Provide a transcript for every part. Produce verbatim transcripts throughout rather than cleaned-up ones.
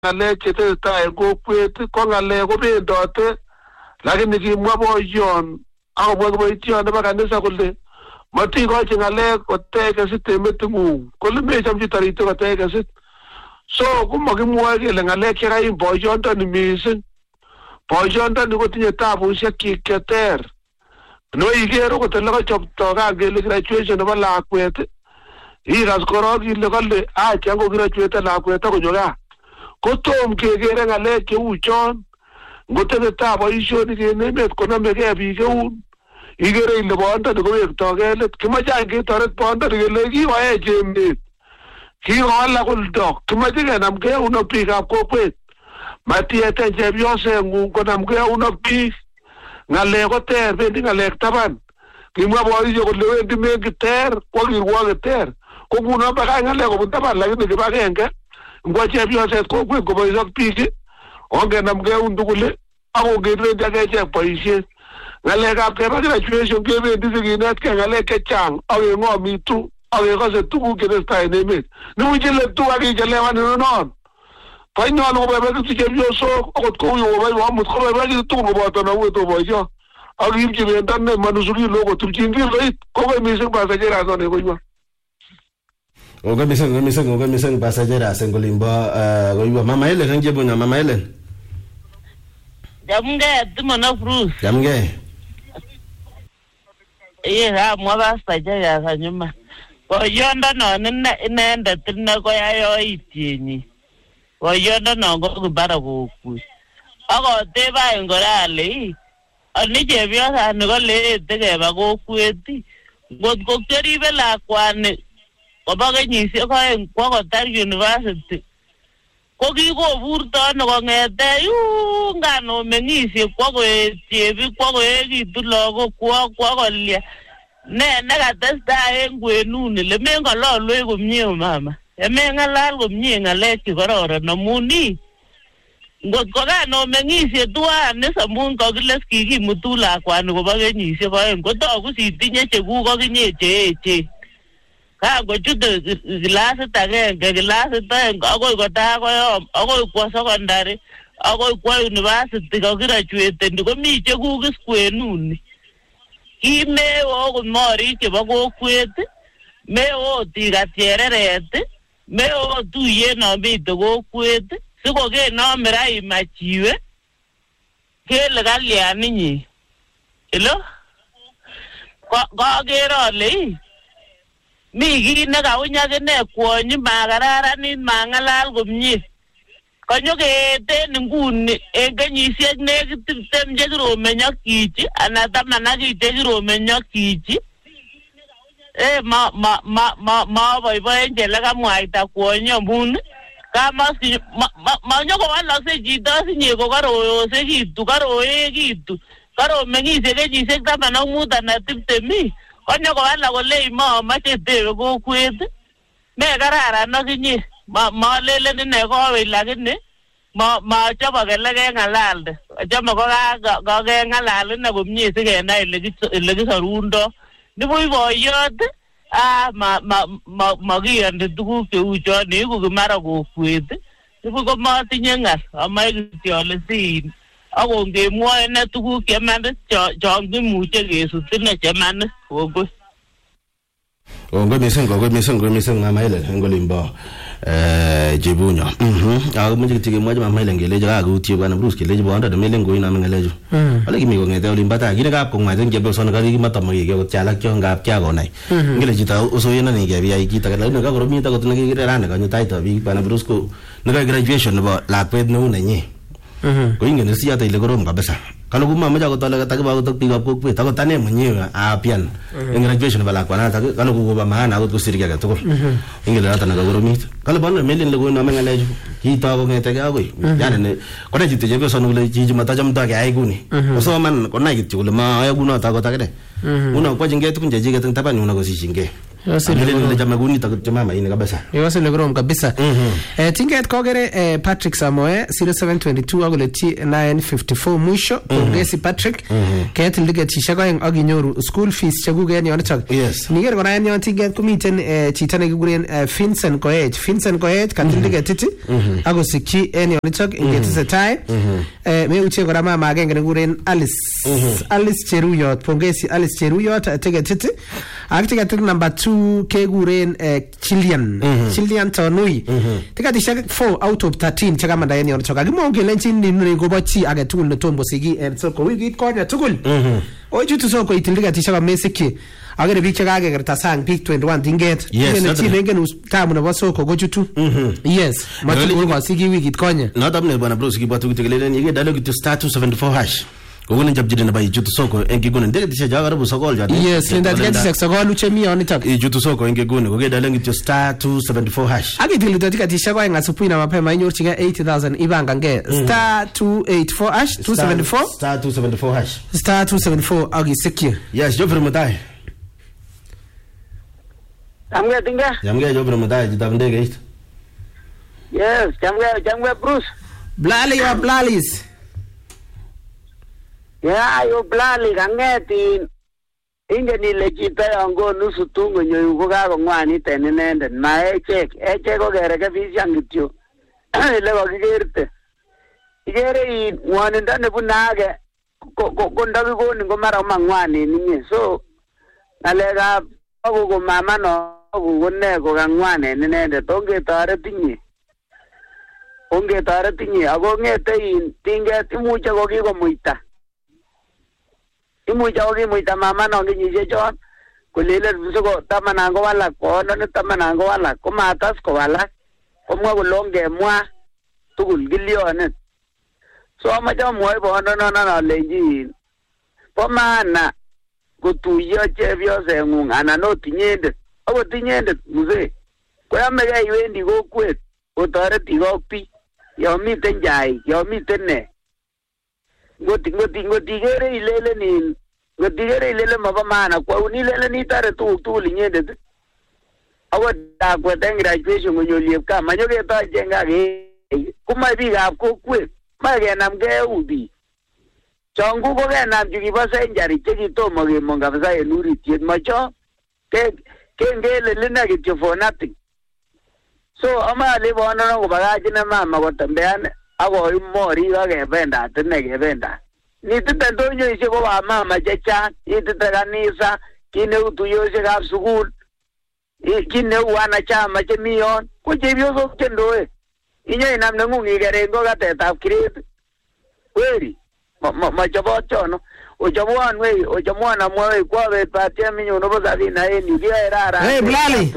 ng'alek chetesetai en kokwet ko ng'alek kobendote, lakini kimwa boyon akomwa kiboition nebo kanisa kole matikochi ng'alek kotech kesit emetng'ung, kole mechomchi taritik kotech kesit. So komakimwoe kele ng'alek chekaim boyondoni mising. Boyondoni kotinye tabusiek kyik cheter. Nebo iker okot ole kachopto kangele graduation nebo lakwet, ikas korok ile kole acha ngo graduate lakwet akonyo gaa. Kotom kekere ng'alek cheu chon, ngotesetai boisionik en emet konamegei biik eun, ikere ile bondoni kowektogei let. Kimoche any ketoret bondoni kele kikoech emet, kikowalak oldo, kimoche kenamgei eun ak biikab kokwet. Matieten chepyoseng'ung konamgei eun ak biik. Ng'alek koter, bendi ng'alek taban. Kimwa boisie kole wendi mengi ter, kwa kirwoke ter. Ko nguno bakach ng'alek kobun taban, lakini kibagenge ngwa chepyoset kokwet kobois ak biik, ongenamgei eun tugul akongebendi ak echek boisiet. Ng'alekab keba graduation kebendi sikinetkei ng'alek chechang akeng'omitu akekose tuguk chetesetai en emet. Nimuch letu akichelewan inonon. Panyolu koboiboitu chepyosok akot kou yukoboibo amut koboiboitu tugul koboto naueto boisio. Akiipchi bendo nema nusu kilo kotupchin kiloit. Kokoi mising pasajeras one koiwo. Oga miseng, oga miseng, oga miseng pasajeras en kolimbo koiwo. Mama Helen ang jebunya, Mama Helen. Jamge, timono Bruce. Jamge. Iye ha mwa pasajeras anyuma. Boyondo non inendet ine koyayoitienyi. Boyondo non ko kibara kokwet. Akoteba en kora ale ani chepyosani kolete keba kokwet. Ngot ko keribe lakwani kobo kenyisiek oeng kwo kotar university, ko kikoburto ano kong'ete yuu ngano meng'isie kwo koet chebi kwo koekitu lagok kwo kwo kolia ne nekatestai en kwenuni le meng'ololwech komie mama, yemeng'alal komie ng'alek chekororon amun ii ngot ko kano meng'isie tuwan amun kokile kikimutu lakwani kobo kenyisiek oeng kotoku sitinye chekuk okinye cheechen. Kangochute kilasit agenge, kilasit oeng akoi kotaa koyom, akoi kwo secondary, akoi kwo university kakirachueteni komi chekuk is kwenuni. Kimewo komorik chebo kokwet, mewo tikat chereret, mewo tuyet nomite kokwet, sikokenome ra imach iwe, kele kalyan inye. Hello? Kaker ale ii mi kii nekauny ine kwonyi makararanit mang'alal komie. Konyo keeten nguni en kenyisiek nekit tiptem chekiromeny ak chichi anan taman ak kii chekiromeny ak chichi. Eh ma ma ma ma ma boiboenchi lekamwaita kwonyi amun kamosi manyokowalokse chito sinye ko karoyosekitu karoekitu karomeng'isie kenyisiek taman ak mut anan tiptem ii. Konyo kowalak kole momoche tewe kokwet, me kararan okinye, molelen ine kowe lakini mochob kele keng'alalde, chome ko kakeng'alal ine komie sikenai elekisorundo. Nibuch boyot makiyoni tuguk cheu chon, iku kimara kokwet, nibuch komotinye ng'al, amoe kityo ole sin akongemwoe ine tuguk chemanit chon kimuche kesut ine chemanit. Kongoi. Kongoi mising, kongoi mising, kongoi mising Mama Helen en kolimbo Chebunyo. Ako moche kityo kemwochi Mama Helen kelechi kakutie bwana Bruce kelechi bondoni melen koinome ng'alechu. Ole kimi kong'ete olimbo taa kile kap kong'waiten chepyosoni kakimatomoke akot chalak chon kap kiakonai. Ngele chito osoyenoni kebiyai kit age lakini kakoromit akot nekikere rani konyo taitab biik bwana Bruce ko nekai graduation nebo lakwet neu nenyi. Ko ingen siyata ile korom kabisa. Kalo kumamoche akot ole katakiba akot biikab kokwet akot ane mwenyewe apian en graduation nebo lakwanatak kalo kukobo maana akot kosir ki age tugul. Ingen noton nekakoromit. Kalo bono melen logoinome ng'alechu kitoo kong'etegei akoi. Yani konai chito chepyosoni kole chichi matachomtoi keyai kuni. Kosoman konai kityo kole maayoe kunoto akot akine. Nguno kwachingei tugun chechiket eng taban yuno kosishingei. Lele chama kunito kityo mama ini kabisa. Yose le korom kabisa. Eh tinget kogere eh Patrick Samoe zero seven two two agoleti nine fifty-four mwisho. Pongezi Patrick. Ketil tiketishek aeng akinyoru school fees chekuke en yonitok. Yes. Niger kora en yon tinget komiten eh chito nekikuren Vincent Koech. Vincent Koech katil tiketit akosikyi en yonitok ingetesetai. Eh meuche kora mama agenge nekikuren Alice. Alice Cheruyot. Pongezi Alice Cheruyot tiketit. Ak tiketit number two kekuren Chilian. Chilian Tonui. Tiketishek four out of thirteen chekamanda en yonitok. Akimwong kelenjin ni kobo chi age tugul netom kosiki en soko wikit konye tugul. Ochutu soko itil tiketishek amesikyi. Agere biik chekakekerta sang biik twenty-one tinget. Yes. Ne chi nengen tamu nebo soko kochutu. Yes. Matugul kosiki wikit konye. Noto mne bwana bro sikibwatu kitekelelen yeke dalo kityo star two seventy-four hash. Kogunin chapchiri nebo ichutu soko en kigunin tiketishek chako karibu sokol jani. Yes, linda tiketishek sokol uche mi yonitok. Ichutu soko en kigunin kokedalen kityo star two seventy-four hash. Akitil tiketishek aeng asubuhi na mapema inyorchigei eighty thousand ibangange. Star two eighty-four hash two seventy-four. Star two seventy-four hash. Star two seventy-four agisikyi. Yes, Geoffrey Mutai. Jamge tinga. Jamge Geoffrey Mutai jitab ndegeit. Yes, jamge jamge Bruce. Blali wa blalis. Ya yo blali kangetin. Ingen ile chito yango nusu tungo nyoyu ko kakongwanit en inendet. Ma echek, echek ko kerekebishan kityo. Ile kokikerte. Ikere in ngwonindo nebune age ko ndakikonin ko mara mangwanen inye. So ngalekab ako ko mama no ko ne ko kangwanen inendet. Ongetoret inye. Ongetoret inye ako ngete in tinget imuche ko kikomuita. Imuche ko kimuita mama no kenyisiek chon kolele siko tamanan ko walak bondo ne tamanan ko walak ko matas ko walak komwa kolonge mwa tugul kilionet. So amache amwoe bondo no no alenji bo maana kotuiyo chepyosengung anan ot inyendet akot inyendet mzee koyamegei iwendi kokwet otoreti kok biik yon miten chaik yon miten ne ngoti ngoti ngoti kere ilelen in ngoti kere ilelen mabo maana kwaun ilelen itare tuguk tugul inyendet akot lakwet en graduation konyolie ka manyoketochen ka komoe biikab kokwet moe kenamgei eun biik chongu ko kenam chukibo senjari chekitomo kemong kabisa en uritiet mocho kengelelina kityo for nothing. So ama alipoona kubagachine mama kotembean akoim morik akebendat ine kebendat. Nitite ndonyoisiek ko ba mama chechang, itite kanisa, kineu tuiyosiekab sukul, kineu wanachama chemi yon, ko chepyosok chendoe. Inye inam nengung ikeren ko katetab kiret. Weri, machobot chono. Ochomwan wei, ochomwan amwa wei kwa bet patia minyo nobo sabina en yu kiyoe rara. Hey, Blali.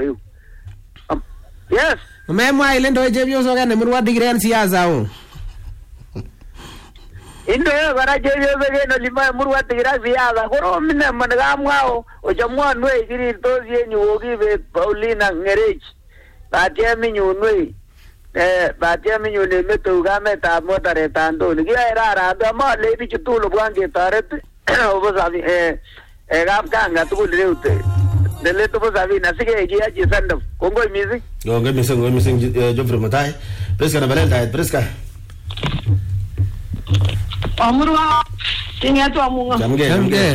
Yes. Memwa ile ndo chepyosok ane murwa digren siasa o. Indo kora chepyosok en olima murwa digren siasa korom ine manakamwao ochomwan wei kirirtos yenyu kokibet Paulina Ngerech. Patia minyo wei. Eh, batia minyo ne meto kametab motaret andoni kiyoe rara ando ma le bichu tugul bwan ketoret obo sabi eh eh kapkanga tugul reute dele tobo sabi na sige kiyachi sando kongoi mising kongoi mising kongoi mising Geoffrey Mutai preska na balenda preska Amurwa tingetu amunga jamge jamge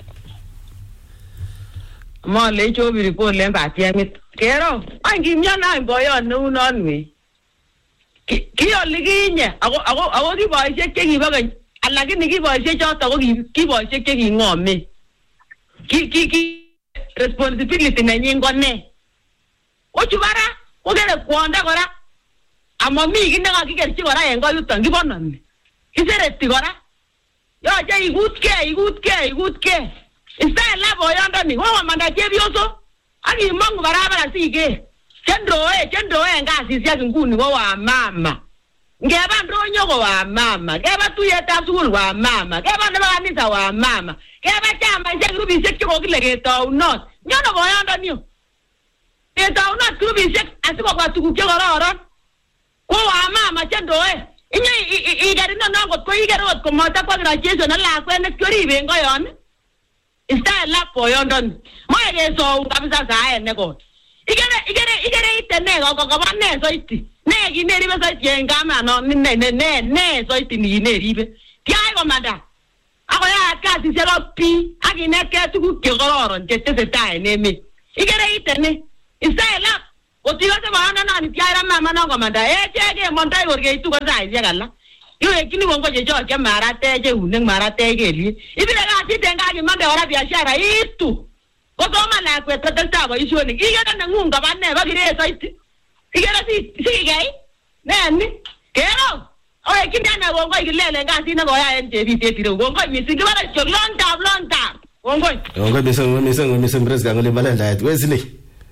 ma le chobi report le batia mit kero angi myana boyo no nonwe kiyo liginye ako ako ako kiboisiek chekibogen alakini kiboisiek choto ko kiboisiek chekingome ki ki ki responsibility nenyin ko ne ochubara ogere kwonda kora amami kit nekakikerchi kora en koyuton kibononi kisereti kora yoche ikutke ikutke ikutke istay la boyondoni wamanda chepyoso akimongu barabara sige Chendroe, chendroe ngasisiek nguni ko wa mama. Ngeba ndonyo ko wa mama. Ngeba tuyetab sukul wa mama. Ngeba nebo kanisa wa mama. Ngeba chama isek rubisiek cheko kile ketaunot. Nyono boyondoni. Ketaunot rubisiek asikobwa tuguk chekororon. Ko wa mama chendroe. Inye igerino nongot ko iger ot komotakwa graduation na lakwet ne kyoriben koyon. Style la boyondon. Moye ke so kabisa sae ne ko. Igere igere igere itene ko ko ba ne so iti. Ne gi ne ribe so jenga ma no ne ne ne ne so iti ni ne ribe. Ti ai ko manda. Ako ya ka si sero pi, agi ne ke tu ku ke gororon te te ta ne mi. Igere itene. Style la o ti ga se ba na na ni ti ai ra ma ma no ko manda. E je ke montai ko ke tu ko sai je galla. Yo ekini wongo je jo ke marate je uneng marate ke li. Ibile ga ti tenga ki mande ora biashara itu. Kodoma la kwe tata ba ishoni. Igera na ngunga banne ba gire so iti. Igera si si gai. Nani? Kero. O ekini na wongo igilele ga ti na go ya N T V te tiro. Wongo mi singi ba cho lonta lonta. Wongo. Wongo bisengo bisengo bisengo preska ngoli balenda et wesini.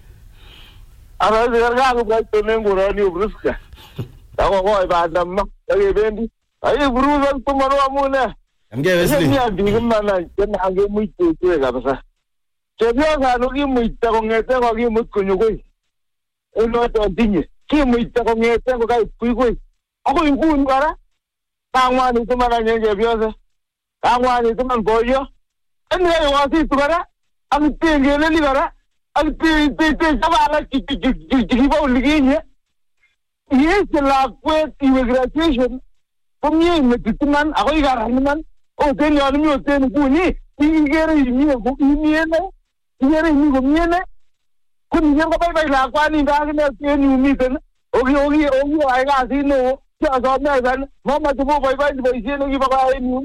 Ara zerga ko ba to nengura ni ubruska. Tawo ko ba ndamma. Age bendi. Ai buruza tumaro amune. Amge wesini. Ni andi mana ken age muito ke kabisa. Chebyo ga no gi muito ko ngete ko gi mut kunyugoi. Eno to dinye. Ki muito ko ngete ko kai kuigoi. Ako ingun bara. Tangwa ni tumana nyenge byoze. Tangwa ni tuman boyo. Eni ai wasi tugara. Ang tengele ni bara. Ang te te te sabala ki ki ki ki ba uliginye. Yes la kwet immigration. Kami metiman ako igaraman o teni ani o teni kuni igere ni ko ni ne igere ni ko ni ne kuni nyenga bai bai la kwani ndagi ne teni umi ten ogi ogi ogi ai ga sino ya so me ban mama tu bai bai bai sino gi ba ai ni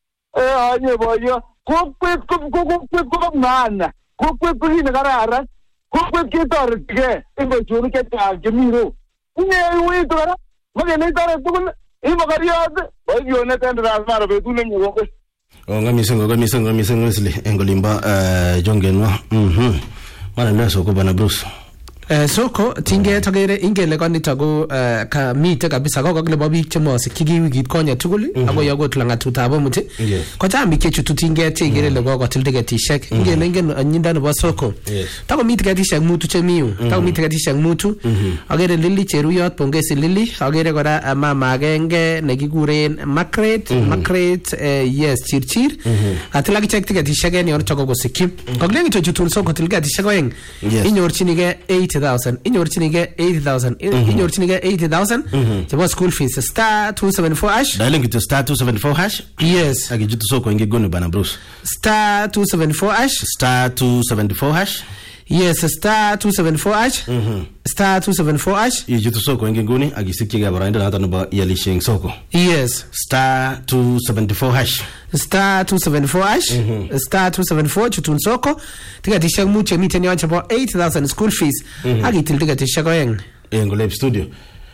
eh anye boyo ko kwet ko ko ko kwet ko mana ko kwet ko ni garara ko kwet ke tor ke imbe churu ke ta gemiro ne wi to ra mage ne tor tu Imo kariad, oyo ne tendra mara be tune nyo ko. O ngami sengo ngami sengo ngami sengo Wesley engolimba eh jongenwa. Mhm. Mara naso ko bana Bruce. Eh soko tinge tagere ingele ko nitago ka mite kabisa ko ko bobi chemo sikigi wigit konya tugul ago yago tlanga tutabo muti. Ko tambi kechu tutinge tigere le go tildige tishek ingele ngen anyinda no soko. Tago mite ga tishek mutu chemiu. Tago mite ga tishek mutu. Agere lili cheruyot pongesi lili agere gora mama genge negiguren Margaret Margaret yes chirchir. Atlagi chek tige tishek en yor choko go sikim. Ko glengi to jutun soko tilge tishek eng. Inyorchinige eighty thousand inyorchinige eighty thousand inyorchinige eighty thousand chebo school fees star two seven four hash dialing to star two seven four hash yes agijitu soko inge gonu bana Bruce star two seven four hash star two seven four hash yes star two seven four hash star two seven four hash ijitu soko inge goni agisikiga baranda na tano ba yalishing soko yes star two seven four hash star two seven four hash star two seven four chutun soko tiga tishak muche miteni wancha po eight thousand school fees agitil tiga tishak oyeng engole studio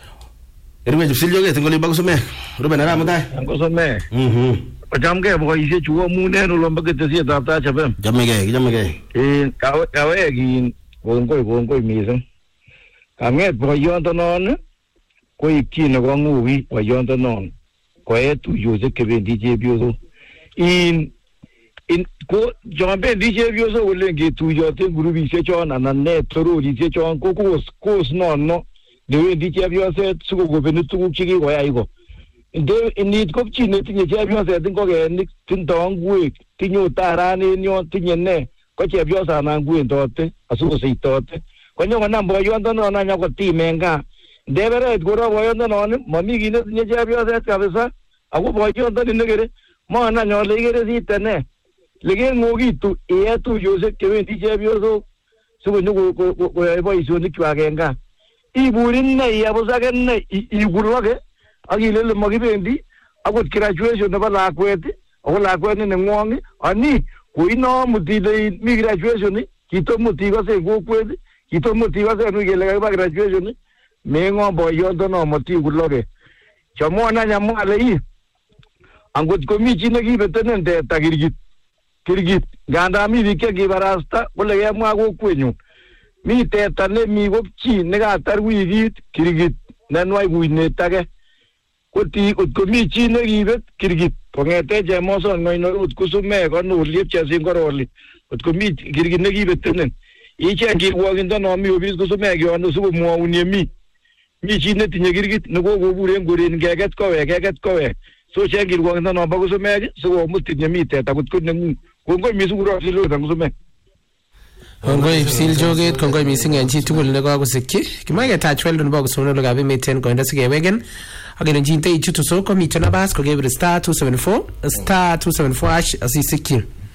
erwe jusilyo ge ngoli bagusome Ruben ara mutai Ngosome. mhm Jamge bo ise chuo mune no lomba ke tsi data chabe. jamege jamege Eh kawe kawe gi wongo wongo mizo. Kame bo yondo non ko ikino go nguwi bo yondo non. Ko etu yuze ke ben D J biozo. In in ko jambe D J biozo wolengi tu yote gurubi se chona na ne toro D J chon ko ko ko no no. De D J biozo tsugo go benu tsugo chigi go ya igo. Inde init ko chine tinye D J biozo tin ko ge ni tin dong wi tinyo tarani nyo tinye ne ko che biozo na ngwi ndote asugo se itote. Ko nyo na mbo yondo no na nya ko ti menga. Debere goro bo yondo no mami gine tinye D J biozo kabisa. Ako bo yondo ni ngere mo na nyo legere si tene lege ngogi tu e tu yose ke di je biozo sugo nyugo ko ko e boy so ni kwa genga iburin na ya bozaga na igurwage agile le magi bendi ako graduation na bala kwete ako la kwete ne ngongi ani ko ino mutile mi graduation ni kito mutiga se go kwete kito mutiga se no gele ba graduation ni me ngo boy yondo no motigurloge chamo na nyamo ale i angot ko mi chine gi betenen de tagirgit kirgit ganda mi bike gi barasta wala ya ma go kwenyu mi te tane mi go chi ne ga tar wi gi kirgit nan wai wi ne tage ko ti ko mi chine gi bet kirgit ko ngete je mo so no no ut kusume ko no liep cha sin goroli ko mi kirgit ne gi betenen i che gi wo gi no mi obis kusume gi ono su mo uni mi mi chine tinye kirgit no go go buren goren geget ko we geget ko we so che gir wong no ba so me so wo muti nyami te ta kut kun kongoi mising kuro silo tangusume kongoi sil joget kongoi mising en chi tugul ne kakosikyi kimae ketach weldo nebo kusomna lugab emet en koindo sikewegen akelonjin te ichutu soko miten nabas kokebir star two seven four star two seven four hash asisikyi